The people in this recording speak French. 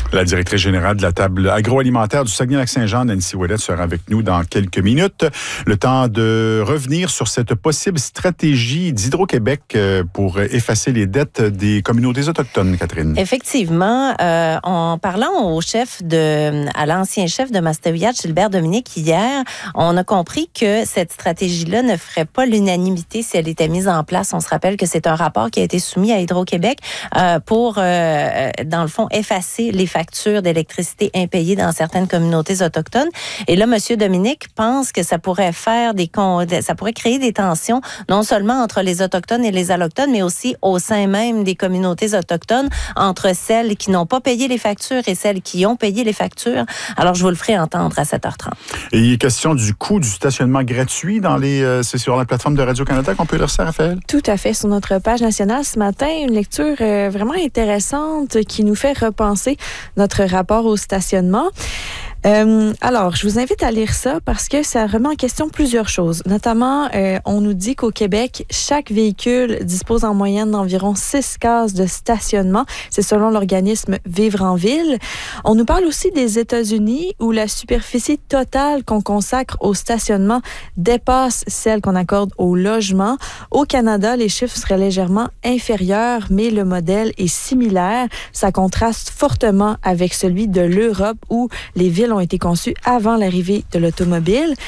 La directrice générale de la table agroalimentaire du Saguenay-Lac-Saint-Jean, Nancy Ouellette, sera avec nous dans quelques minutes. Le temps de revenir sur cette possible stratégie d'Hydro-Québec pour effacer les dettes des communautés autochtones, Catherine. Effectivement, en parlant à l'ancien chef de Mastaouiat, Gilbert Dominique, hier, on a compris que cette stratégie-là ne ferait pas l'unanimité si elle était mise en place. On se rappelle que c'est un rapport qui a été soumis à Hydro-Québec pour, dans le fond, effacer les factures d'électricité impayées dans certaines communautés autochtones. Et là, M. Dominique pense que ça pourrait créer des tensions, non seulement entre les Autochtones et les Allochtones, mais aussi au sein même des communautés autochtones, entre celles qui n'ont pas payé les factures et celles qui ont payé les factures. Alors, je vous le ferai entendre à 7h30. Et il est question du coût du stationnement gratuit c'est sur la plateforme de Radio-Canada qu'on peut lire ça, Raphaël? Tout à fait. Sur notre page nationale ce matin, une lecture vraiment intéressante qui nous fait repenser notre rapport au stationnement. Alors, je vous invite à lire ça parce que ça remet en question plusieurs choses. Notamment, on nous dit qu'au Québec, chaque véhicule dispose en moyenne d'environ 6 cases de stationnement. C'est selon l'organisme Vivre en Ville. On nous parle aussi des États-Unis où la superficie totale qu'on consacre au stationnement dépasse celle qu'on accorde au logement. Au Canada, les chiffres seraient légèrement inférieurs, mais le modèle est similaire. Ça contraste fortement avec celui de l'Europe où les villes ont été conçues avant l'arrivée de l'automobile.